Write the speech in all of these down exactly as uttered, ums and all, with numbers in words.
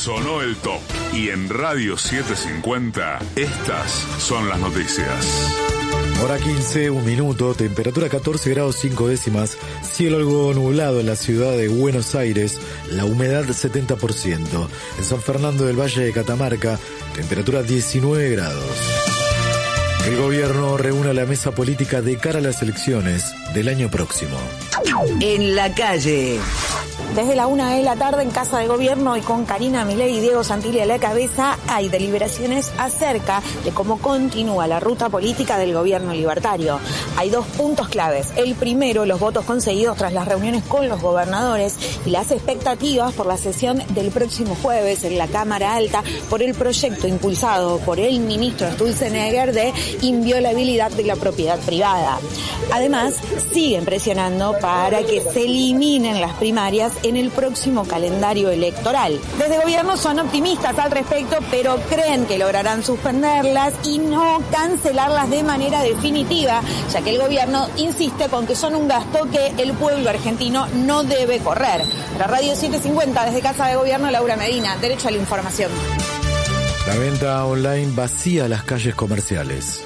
Sonó el top. Y en Radio setecientos cincuenta, estas son las noticias. Hora quince, un minuto, temperatura catorce grados cinco décimas, cielo algo nublado en la ciudad de Buenos Aires, la humedad setenta por ciento. En San Fernando del Valle de Catamarca, temperatura diecinueve grados. El gobierno reúne a la mesa política de cara a las elecciones del año próximo. En la calle. Desde la una de la tarde en Casa de Gobierno y con Karina Milei y Diego Santilli a la cabeza hay deliberaciones acerca de cómo continúa la ruta política del gobierno libertario. Hay dos puntos claves. El primero, los votos conseguidos tras las reuniones con los gobernadores y las expectativas por la sesión del próximo jueves en la Cámara Alta por el proyecto impulsado por el ministro Sturzenegger de inviolabilidad de la propiedad privada. Además, siguen presionando para que se eliminen las primarias en el próximo calendario electoral. Desde gobierno son optimistas al respecto, pero creen que lograrán suspenderlas y no cancelarlas de manera definitiva, ya que el gobierno insiste con que son un gasto que el pueblo argentino no debe correr. Para Radio setecientos cincuenta, desde Casa de Gobierno, Laura Medina, Derecho a la Información. La venta online vacía las calles comerciales.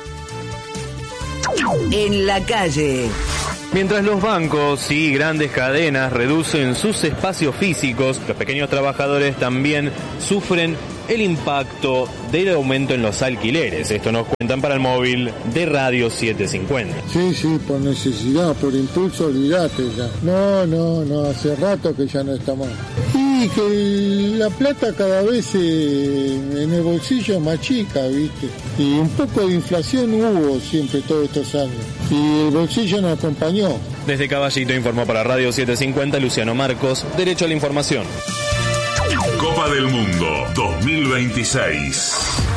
En la calle. Mientras los bancos y grandes cadenas reducen sus espacios físicos, los pequeños trabajadores también sufren el impacto del aumento en los alquileres. Esto nos cuentan para el móvil de Radio setecientos cincuenta. Sí, sí, por necesidad, por impulso, olvídate ya. No, no, no, hace rato que ya no estamos. Y que la plata cada vez eh, en el bolsillo es más chica, ¿viste? Y un poco de inflación hubo siempre todos estos años. Y el bolsillo nos acompañó. Desde Caballito informó para Radio setecientos cincuenta Luciano Marcos, Derecho a la Información. Copa del Mundo dos mil veintiséis.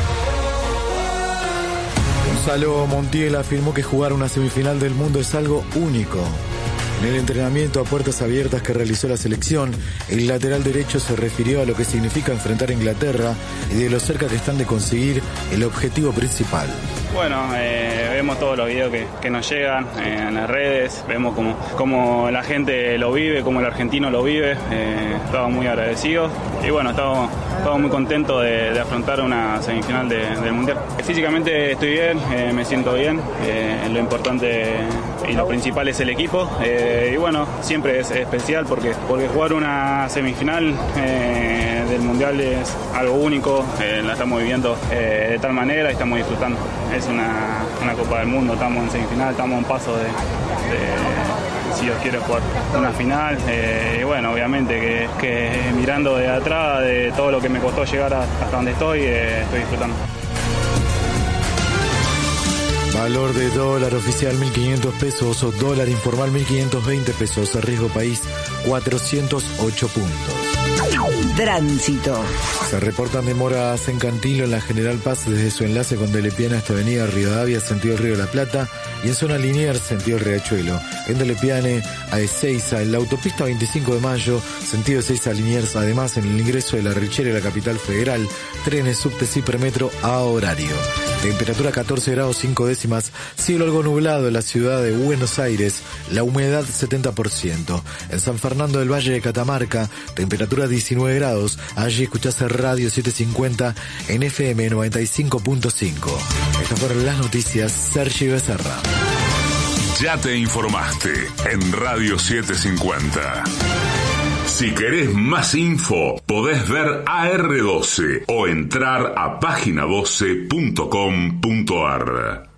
Gonzalo Montiel afirmó que jugar una semifinal del mundo es algo único. En el entrenamiento a puertas abiertas que realizó la selección, el lateral derecho se refirió a lo que significa enfrentar a Inglaterra y de lo cerca que están de conseguir el objetivo principal. Bueno, eh, vemos todos los videos que, que nos llegan eh, en las redes, vemos cómo, cómo la gente lo vive, cómo el argentino lo vive, eh, estamos muy agradecidos y bueno, estamos, estamos muy contentos de, de afrontar una semifinal de, del Mundial. Físicamente estoy bien, eh, me siento bien, eh, lo importante y lo principal es el equipo eh, y bueno, siempre es especial porque, porque jugar una semifinal eh, del Mundial es algo único, eh, la estamos viviendo eh, de tal manera y estamos disfrutando. Es una, una Copa del Mundo, estamos en semifinal, estamos a un paso de, de si Dios quiere, jugar una final. Eh, y bueno, obviamente que, que mirando de atrás de todo lo que me costó llegar a, hasta donde estoy, eh, estoy disfrutando. Valor de dólar oficial mil quinientos pesos o dólar informal mil quinientos veinte pesos. Riesgo país cuatrocientos ocho puntos. Tránsito. Se reportan demoras en Cantilo en la General Paz desde su enlace con Delepiane hasta Avenida Rivadavia, sentido Río de la Plata, y en zona Liniers, sentido Riachuelo. En Delepiane a Ezeiza, en la autopista veinticinco de mayo, sentido Ezeiza a Liniers, además en el ingreso de la Richera y la capital federal, trenes subtes y premetro a horario. Temperatura catorce grados cinco décimas, cielo algo nublado en la ciudad de Buenos Aires, la humedad setenta por ciento. En San Fernando del Valle de Catamarca, temperatura diecinueve grados, allí escuchás Radio setecientos cincuenta en F M noventa y cinco punto cinco. Estas fueron las noticias, Sergio Becerra. Ya te informaste en Radio setecientos cincuenta. Si querés más info, podés ver A R doce o entrar a página doce punto com punto ar.